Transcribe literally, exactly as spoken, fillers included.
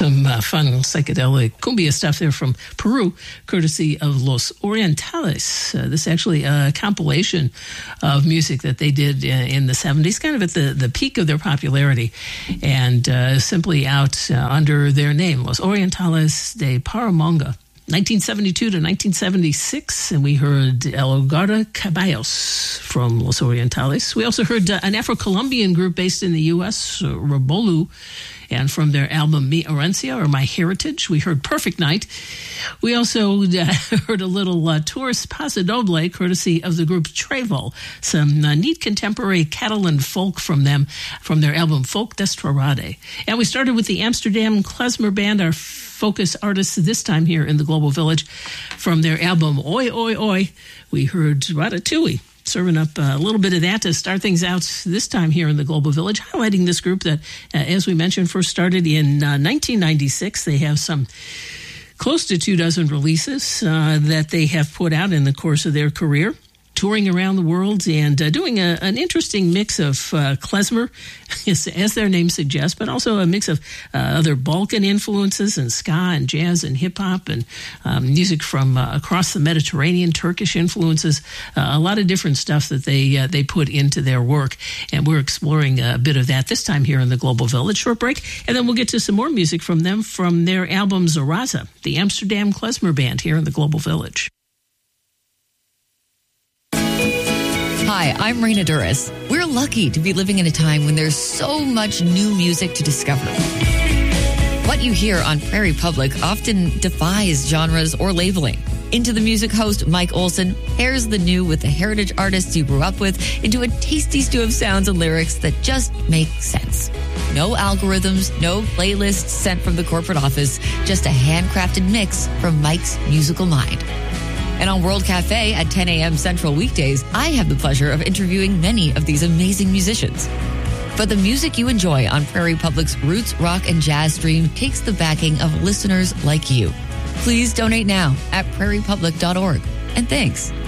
Some uh, fun psychedelic cumbia stuff there from Peru, courtesy of Los Orientales. Uh, this is actually a compilation of music that they did in, in the seventies, kind of at the, the peak of their popularity, and uh, simply out uh, under their name, Los Orientales de Paramonga. nineteen seventy-two to nineteen seventy-six, and we heard El Hogar de Caballos from Los Orientales. We also heard uh, an Afro-Colombian group based in the U S, uh, Rebolu, and from their album Mi Herencia, or My Heritage, we heard Perfect Night. We also uh, heard a little uh, Tourist Paso Doble, courtesy of the group Trevo. Some uh, neat contemporary Catalan folk from them, from their album Folk d'Estrade. And we started with the Amsterdam Klezmer Band, our focus artists this time here in the Global Village. From their album Oi Oi Oi, we heard Ratatouille. Serving up a little bit of that to start things out this time here in the Global Village, highlighting this group that, uh, as we mentioned, first started in uh, nineteen ninety-six. They have some close to two dozen releases uh, that they have put out in the course of their career, touring around the world and uh, doing a, an interesting mix of uh, klezmer, as, as their name suggests, but also a mix of uh, other Balkan influences and ska and jazz and hip-hop and um, music from uh, across the Mediterranean, Turkish influences, uh, a lot of different stuff that they uh, they put into their work. And we're exploring a bit of that this time here in the Global Village. Short break, and then we'll get to some more music from them from their album Zaraza, the Amsterdam Klezmer Band here in the Global Village. Hi, I'm Raina Duras. We're lucky to be living in a time when there's so much new music to discover. What you hear on Prairie Public often defies genres or labeling. Into the Music host Mike Olson pairs the new with the heritage artists you grew up with into a tasty stew of sounds and lyrics that just make sense. No algorithms, no playlists sent from the corporate office, just a handcrafted mix from Mike's musical mind. And on World Cafe at ten a.m. Central weekdays, I have the pleasure of interviewing many of these amazing musicians. But the music you enjoy on Prairie Public's Roots, Rock, and Jazz stream takes the backing of listeners like you. Please donate now at prairie public dot org. And thanks.